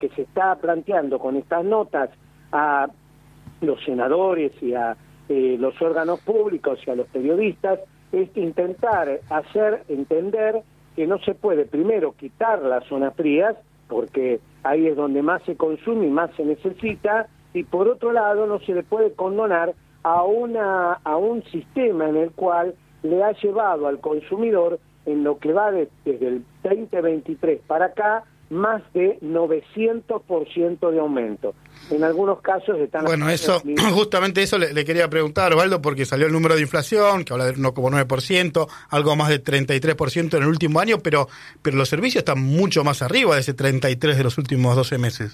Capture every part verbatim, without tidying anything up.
que se está planteando con estas notas a los senadores y a eh, los órganos públicos y a los periodistas es intentar hacer entender que no se puede primero quitar las zonas frías, porque ahí es donde más se consume y más se necesita, y por otro lado no se le puede condonar a una a un sistema en el cual le ha llevado al consumidor, en lo que va de, desde el veinte veintitrés para acá, más de novecientos por ciento de aumento. En algunos casos están... Bueno, eso, justamente eso le, le quería preguntar, Osvaldo, porque salió el número de inflación, que habla del uno coma nueve por ciento, algo más de treinta y tres por ciento en el último año, pero pero los servicios están mucho más arriba de ese treinta y tres por ciento de los últimos doce meses.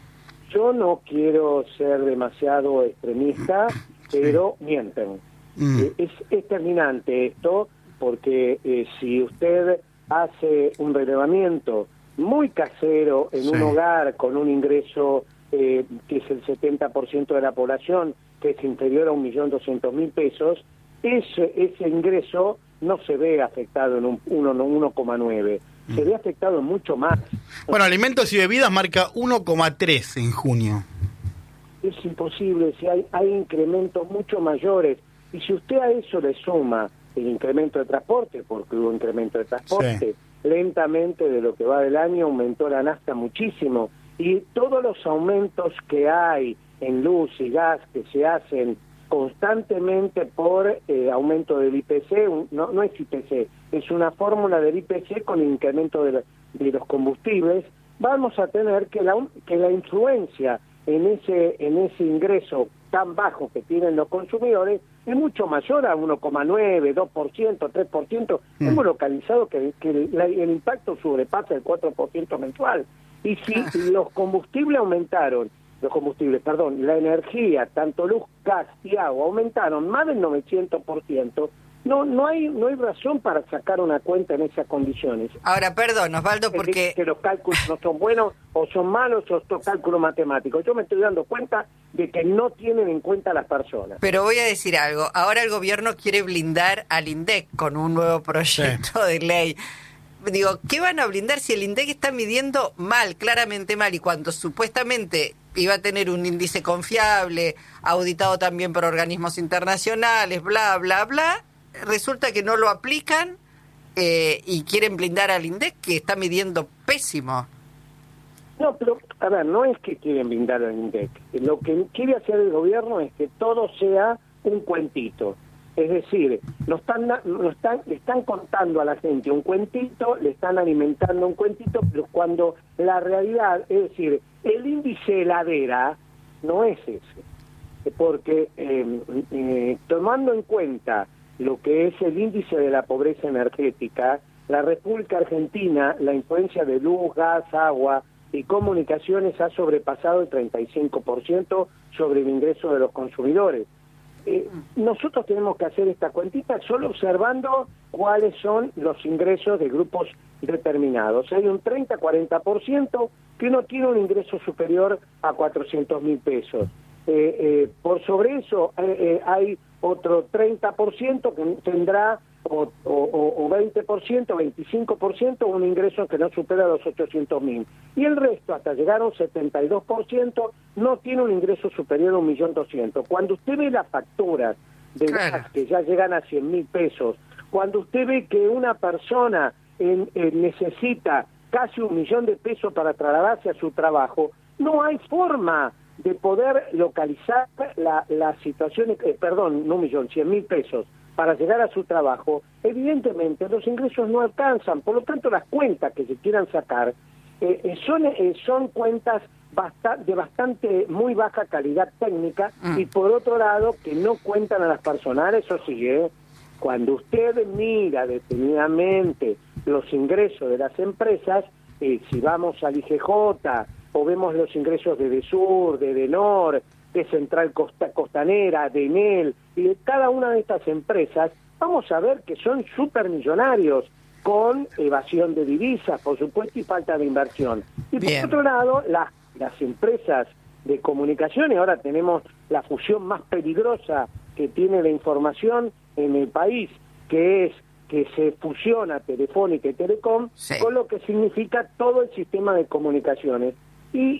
Yo no quiero ser demasiado extremista, pero sí mienten. Mm. Eh, es, es terminante esto, porque eh, si usted hace un relevamiento muy casero en sí. un hogar con un ingreso eh, que es el setenta por ciento de la población, que es inferior a un millón doscientos mil pesos, ese, ese ingreso no se ve afectado en un uno coma nueve, mm. se ve afectado mucho más. Bueno, alimentos y bebidas marca uno coma tres en junio. Es imposible, si hay, hay incrementos mucho mayores, y si usted a eso le suma el incremento de transporte, porque hubo incremento de transporte, sí. lentamente de lo que va del año aumentó la nafta muchísimo, y todos los aumentos que hay en luz y gas que se hacen constantemente por eh, aumento del I P C, no, no es I P C, es una fórmula del I P C con incremento de, la, de los combustibles, vamos a tener que la, que la influencia en ese, en ese ingreso tan bajo que tienen los consumidores es mucho mayor a uno coma nueve, dos por ciento, tres por ciento. Mm. Hemos localizado que, que el, el impacto sobrepasa el cuatro por ciento mensual. Y si ah. los combustibles aumentaron, los combustibles, perdón, la energía, tanto luz, gas y agua, aumentaron más del novecientos por ciento, no no hay no hay razón para sacar una cuenta en esas condiciones. Ahora, perdón, Osvaldo, porque... Que, que los cálculos no son buenos o son malos o son cálculos matemáticos. Yo me estoy dando cuenta de que no tienen en cuenta a las personas. Pero voy a decir algo. Ahora el gobierno quiere blindar al INDEC con un nuevo proyecto sí. de ley. Digo, ¿qué van a blindar si el INDEC está midiendo mal, claramente mal, y cuando supuestamente iba a tener un índice confiable, auditado también por organismos internacionales, bla, bla, bla, resulta que no lo aplican eh, y quieren blindar al INDEC, que está midiendo pésimo? No, pero, a ver, no es que quieren blindar al INDEC. Lo que quiere hacer el gobierno es que todo sea un cuentito. Es decir, no están, no están, le están contando a la gente un cuentito, le están alimentando un cuentito, pero cuando la realidad, es decir, el índice heladera no es ese. Porque eh, eh, tomando en cuenta lo que es el índice de la pobreza energética, la República Argentina, la influencia de luz, gas, agua y comunicaciones ha sobrepasado el treinta y cinco por ciento sobre el ingreso de los consumidores. Eh, nosotros tenemos que hacer esta cuentita solo observando cuáles son los ingresos de grupos determinados. Hay un treinta a cuarenta por ciento que no tiene un ingreso superior a cuatrocientos mil pesos. Eh, eh, por sobre eso eh, eh, hay otro treinta por ciento que tendrá o, o, o veinte por ciento, veinticinco por ciento un ingreso que no supera los ochocientos mil. Y el resto, hasta llegar a un setenta y dos por ciento, no tiene un ingreso superior a un millón doscientos. Cuando usted ve las facturas de claro. gas que ya llegan a cien mil pesos, cuando usted ve que una persona en, en necesita casi un millón de pesos para trasladarse a su trabajo, no hay forma de poder localizar la, la situación, eh, perdón, no un millón, cien mil pesos para llegar a su trabajo. Evidentemente los ingresos no alcanzan, por lo tanto las cuentas que se quieran sacar eh, eh, son, eh, son cuentas basta- de bastante, muy baja calidad técnica mm. y por otro lado que no cuentan a las personas. Eso sí, ¿eh? Cuando usted mira detenidamente los ingresos de las empresas, eh, si vamos al I G J o vemos los ingresos de Edesur, de Edenor, de Central Costa, Costanera, de Enel, y de cada una de estas empresas, vamos a ver que son supermillonarios, con evasión de divisas, por supuesto, y falta de inversión. Y Bien. por otro lado, las, las empresas de comunicaciones, ahora tenemos la fusión más peligrosa que tiene la información en el país, que es que se fusiona Telefónica y Telecom, sí. con lo que significa todo el sistema de comunicaciones. Y